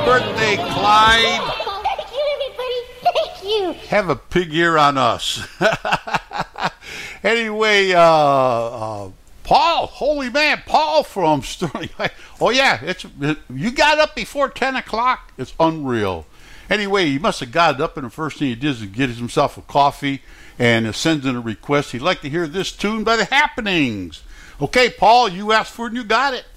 birthday, Clyde. Thank you, everybody. Thank you. Have a pig ear on us. Anyway, Paul, holy man, Paul from Sterling. Oh yeah, you got up before 10 o'clock. It's unreal. Anyway, he must have got up, and the first thing he did is get himself a coffee and sends in a request. He'd like to hear this tune by The Happenings. Okay, Paul, you asked for it and you got it.